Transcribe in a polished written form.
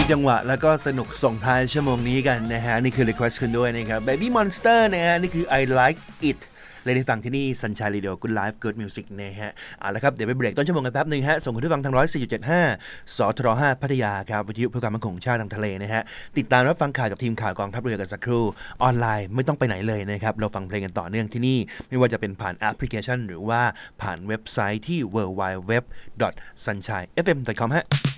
จังหวะแล้วก็สนุกส่งท้ายชั่วโมงนี้กันนะฮะนี่คือ request คุณด้วยนะครับ Baby Monster นะฮะนี่คือ I Like It เลยได้ฟังที่นี่ Sunshine Radio Good Life Good Music นะฮะเอาละครับเดี๋ยวไปเบรกต้นชั่วโมงกันแป๊บนึงฮะส่งคุณผู้ฟังทาง 104.75 สทร5พัทยาครับวิทยุเพื่อความมั่นคงชาติทางทะเลนะฮะติดตามรับฟังข่าวจากทีมข่าวกองทัพเรือกันสักครู่ออนไลน์ไม่ต้องไปไหนเลยนะครับเราฟังเพลงกันต่อเนื่องที่นี่ไม่ว่าจะเป็นผ่านแอปพลิเคชันหรือว่าผ่านเว็บไซต์ที่ www.sunshinefm.com ฮะ